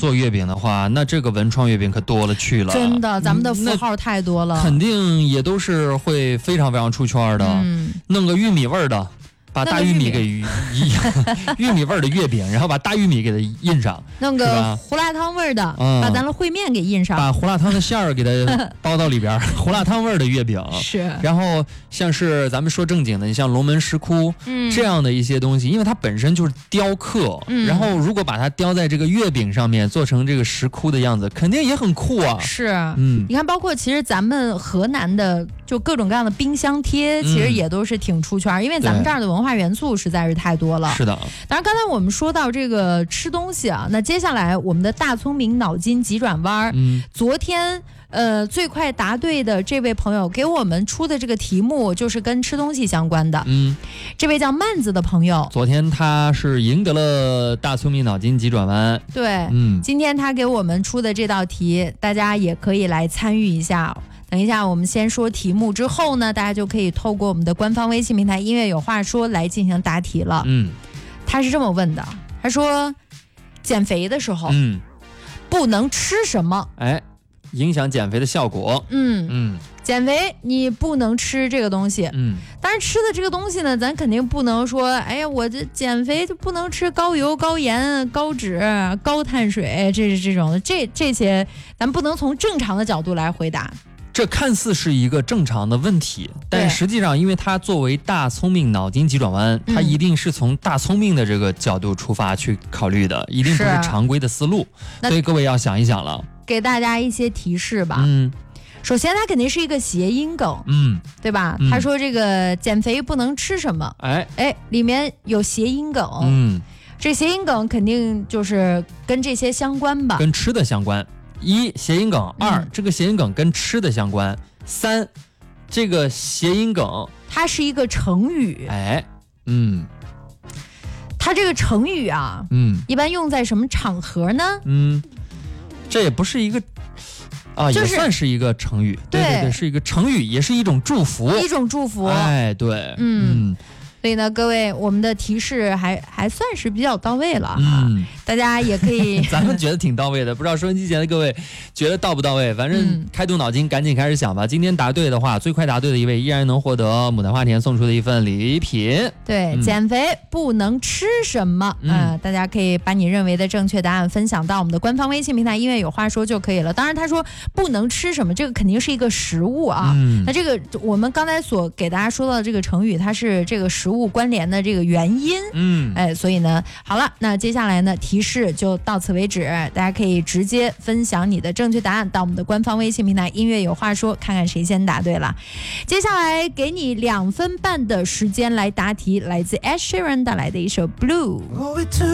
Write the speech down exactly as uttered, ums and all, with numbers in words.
做月饼的话，那这个文创月饼可多了去了。 真的，咱们的符号太多了， 肯定也都是会非常非常出圈的。 嗯， 弄个玉米味儿的。把大玉米给玉玉米味儿的月饼，然后把大玉米给它印上， 弄个胡辣汤味儿的，嗯、把咱的烩面给印上， 把胡辣汤的馅儿给它包到里边，胡辣汤味儿的月饼是。 然后像是咱们说正经的，你像龙门石窟、嗯、这样的一些东西，因为它本身就是雕刻、嗯，然后如果把它雕在这个月饼上面，做成这个石窟的样子，肯定也很酷啊。 是，嗯，你看，包括其实咱们河南的就各种各样的冰箱贴，其实也都是挺出圈，嗯、因为咱们这儿的文化。文化元素实在是太多了。 是的， 当然刚才我们说到这个吃东西啊，那接下来我们的大聪明脑筋急转弯，嗯，昨天呃最快答对的这位朋友给我们出的这个题目就是跟吃东西相关的，嗯，这位叫曼子的朋友， 昨天他是赢得了大聪明脑筋急转弯， 对，嗯，今天他给我们出的这道题，大家也可以来参与一下。等一下，我们先说题目，之后呢，大家就可以透过我们的官方微信平台"音乐有话说"来进行答题了。嗯，他是这么问的，他说：减肥的时候，嗯，不能吃什么？ 哎，影响减肥的效果。 嗯嗯，减肥你不能吃这个东西。嗯，当然吃的这个东西呢，咱肯定不能说，哎呀，我这减肥就不能吃高油、高盐、高脂、高碳水，这是这种的，这这些咱不能从正常的角度来回答。 这看似是一个正常的问题，但实际上因为它作为大聪明脑筋急转弯，它一定是从大聪明的这个角度出发去考虑的，一定不是常规的思路，所以各位要想一想了。 给大家一些提示吧。嗯，首先它肯定是一个谐音梗，嗯，对吧？嗯、他说这个减肥不能吃什么，哎哎，里面有谐音梗，嗯，这谐音梗肯定就是跟这些相关吧， 跟吃的相关。一谐音梗，二、嗯、这个谐音梗跟吃的相关，三这个谐音梗它是一个成语， 哎，嗯， 它这个成语啊，嗯，一般用在什么场合呢？嗯， 这也不是一个啊、就是，也算是一个成语，对对对，是一个成语，也是一种祝福， 一种祝福， 哎，对， 嗯。嗯，所以呢，各位，我们的提示还还算是比较到位了啊，嗯、大家也可以， 咱们觉得挺到位的，不知道收音机前的各位觉得到不到位？反正开动脑筋，赶紧开始想吧。今天答对的话，最快答对的一位依然能获得牡丹花田送出的一份礼品。 对，嗯、减肥不能吃什么？嗯、呃，大家可以把你认为的正确答案分享到我们的官方微信平台"音乐有话说"就可以了。当然，他说不能吃什么，这个肯定是一个食物啊。嗯、那这个我们刚才所给大家说到的这个成语，它是这个食物关联的这个原因，嗯，哎，所以呢，好了，那接下来呢，提示就到此为止，大家可以直接分享你的正确答案到我们的官方微信平台"音乐有话说"，看看谁先答对了。接下来给你两分半的时间来答题，来自 Ed Sheeran 带来的一首《Blue》。